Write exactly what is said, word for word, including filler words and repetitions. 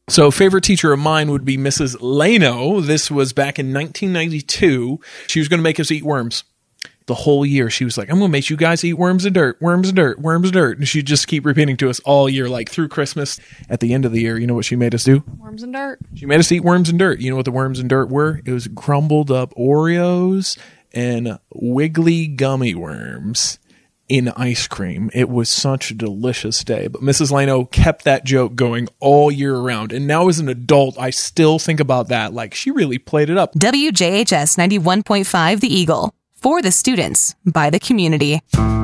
So favorite teacher of mine would be Missus Leno. This was back in nineteen ninety-two. She was going to make us eat worms. The whole year, she was like, I'm going to make you guys eat worms and dirt, worms and dirt, worms and dirt. And she'd just keep repeating to us all year, like through Christmas. At the end of the year, you know what she made us do? Worms and dirt. She made us eat worms and dirt. You know what the worms and dirt were? It was crumbled up Oreos and wiggly gummy worms in ice cream. It was such a delicious day. But Missus Leno kept that joke going all year round. And now as an adult, I still think about that. Like, she really played it up. W J H S ninety-one point five The Eagle. For the students, by the community.